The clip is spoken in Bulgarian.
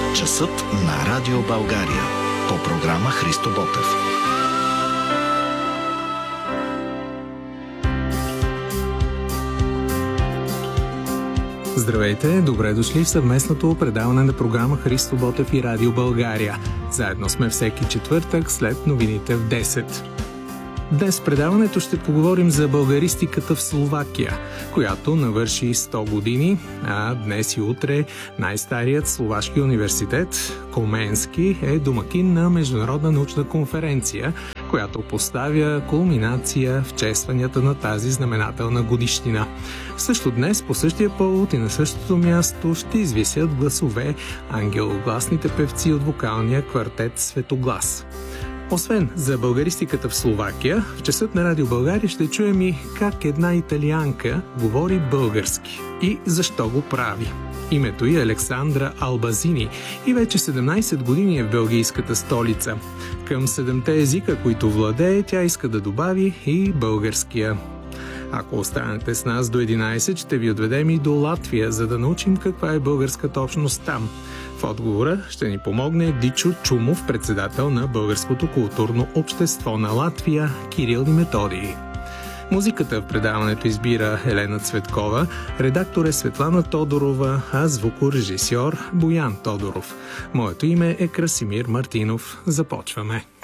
Часът на Радио България. По програма Христо Ботев. Здравейте, добре дошли в съвместното предаване на програма Христо Ботев и Радио България. Заедно сме всеки четвъртък след новините в 10. Днес в предаването ще поговорим за българистиката в Словакия, която навърши 100 години, а днес и утре най-старият словашки университет, Коменски, е домакин на международна научна конференция, която поставя кулминация в честванията на тази знаменателна годишнина. Също днес по същия повод и на същото място ще извисят гласове ангелогласните певци от вокалния квартет Светоглас. Освен за българистиката в Словакия, в часът на Радио България ще чуем и как една италианка говори български и защо го прави. Името й е Александра Албазини и вече 17 години е в белгийската столица. Към 7-те езика, които владее, тя иска да добави и българския. Ако останете с нас до 11, ще ви отведем и до Латвия, за да научим каква е българската общност там. В отговора ще ни помогне Дичо Чумов, председател на Българското културно общество на Латвия, Кирил и Методий. Музиката в предаването избира Елена Цветкова, редактор е Светлана Тодорова, а звукорежисьор Боян Тодоров. Моето име е Красимир Мартинов. Започваме.